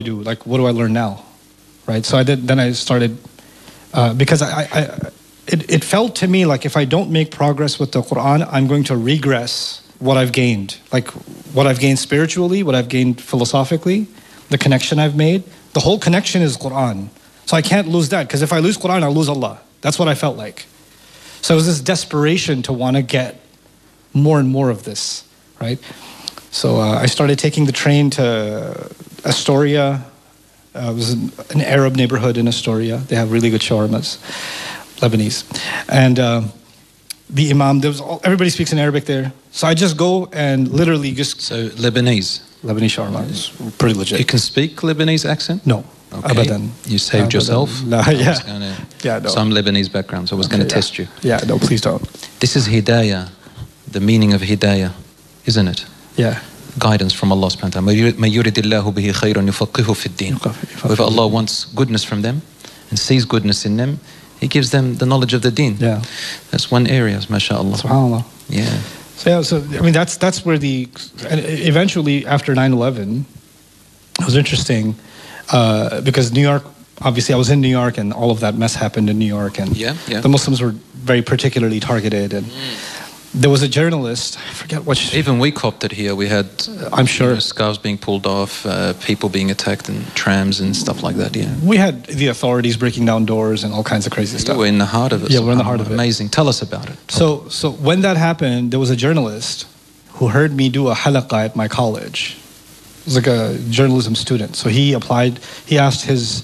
do? Like, what do I learn now? Right? So then I started, because it felt to me like if I don't make progress with the Quran, I'm going to regress what I've gained. Like what I've gained spiritually, what I've gained philosophically, the connection I've made. The whole connection is Quran. So I can't lose that, because if I lose Quran, I'll lose Allah. That's what I felt like. So it was this desperation to want to get more and more of this, right? So I started taking the train to Astoria. It was an Arab neighborhood in Astoria. They have really good shawarmas, Lebanese. And the imam, everybody speaks in Arabic there. So I just go and literally just... So Lebanese shawarma is pretty legit. You can speak Lebanese accent? No. Okay. Abadan. You saved yourself? No, yeah. No. Some Lebanese background, so I was going to test you. Yeah, no, please don't. This is hidayah, the meaning of hidayah, isn't it? Yeah. Guidance from Allah subhanahu wa ta'ala. مَن يُرِدِ اللَّهُ بِهِ خَيْرًا يُفَقِّهُ فِي الدِّينِ. Whoever Allah wants goodness from them and sees goodness in them, He gives them the knowledge of the deen. Yeah. That's one area, mashallah. SubhanAllah. Yeah. So I mean, that's where eventually after 9/11, it was interesting, because New York, obviously I was in New York and all of that mess happened in New York, and the Muslims were very particularly targeted, and there was a journalist, I forget which... Even we copped it here. We had, I'm sure, scarves being pulled off, people being attacked in trams and stuff like that, yeah. We had the authorities breaking down doors and all kinds of crazy stuff. We're in the heart of it. Yeah, we're in the heart of it. Amazing. Tell us about it. So when that happened, there was a journalist who heard me do a halaqah at my college. It was like a journalism student. So he applied, he asked his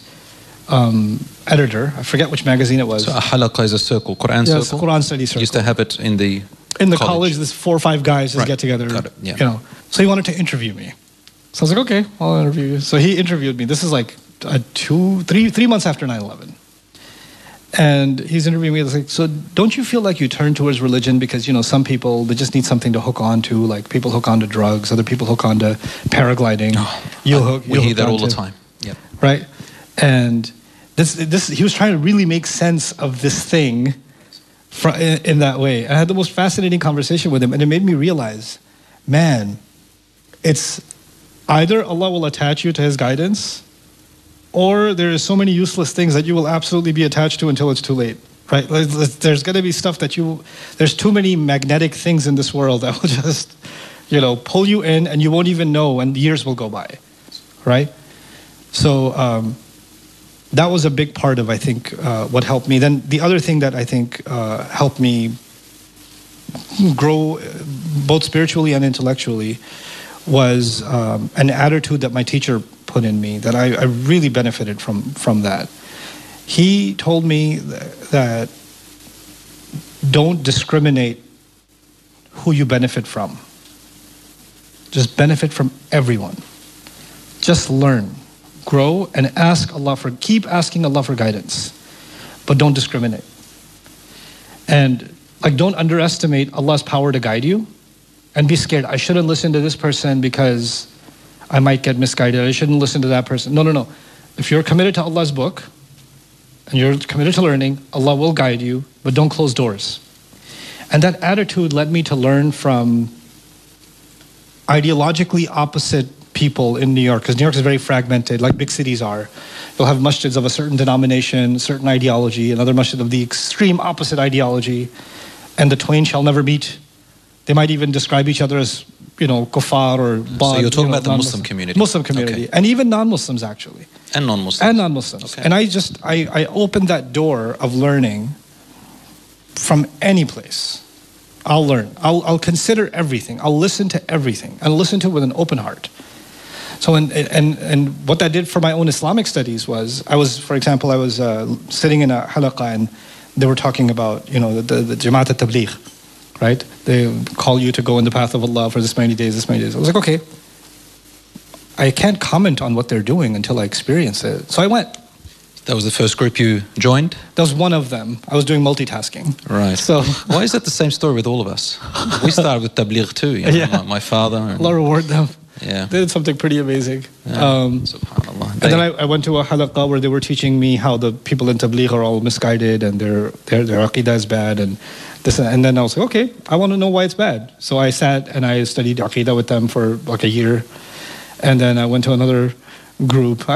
editor, I forget which magazine it was. So a halaqah is a circle, Quran circle? Yes, Quran study circle. Used to have it in the college, this 4 or 5 guys just get together. Got it. Yeah. You know. So he wanted to interview me. So I was like, okay, I'll interview you. So he interviewed me. This is like 3 months after 9/11. And he's interviewing me. I was like, so don't you feel like you turn towards religion because, you know, some people, they just need something to hook on to, like people hook on to drugs, other people hook on to paragliding. We hear that all the time. Yeah. Right? And this he was trying to really make sense of this thing in that way. I had the most fascinating conversation with him, and it made me realize, man, it's either Allah will attach you to His guidance, or there are so many useless things that you will absolutely be attached to until it's too late, right? There's going to be stuff that there's too many magnetic things in this world that will just, you know, pull you in, and you won't even know, and years will go by, right? So that was a big part of, I think, what helped me. Then the other thing that I think helped me grow both spiritually and intellectually was an attitude that my teacher put in me, that I really benefited from that. He told me that don't discriminate who you benefit from. Just benefit from everyone. Just learn. Grow and keep asking Allah for guidance, but don't discriminate. And like, don't underestimate Allah's power to guide you, and be scared. I shouldn't listen to this person because I might get misguided. I shouldn't listen to that person. No. If you're committed to Allah's book and you're committed to learning, Allah will guide you, but don't close doors. And that attitude led me to learn from ideologically opposite people in New York, because New York is very fragmented, like big cities are. You'll have masjids of a certain denomination, certain ideology, another masjid of the extreme opposite ideology, and the twain shall never meet. They might even describe each other as, you know, kuffar or bad. So you're talking about the Muslim community? Muslim community, okay. And even non-Muslims actually. And non-Muslims? And non-Muslims. Okay. And I opened that door of learning from any place. I'll learn. I'll consider everything. I'll listen to everything. And listen to it with an open heart. So, and what that did for my own Islamic studies was, for example, I was sitting in a halaqah, and they were talking about, you know, the Jamaat al-Tabligh, right? They call you to go in the path of Allah for this many days. I was like, okay, I can't comment on what they're doing until I experience it. So I went. That was the first group you joined? That was one of them. I was doing multitasking. Right. So why is that the same story with all of us? We started with Tabligh too. You know, yeah. My father. Allah reward them. Yeah. They did something pretty amazing. Yeah. SubhanAllah. And then I went to a halaqah where they were teaching me how the people in Tabligh are all misguided and their aqidah is bad and this. And then I was like, okay, I want to know why it's bad. So I sat and I studied aqidah with them for like a year. And then I went to another group.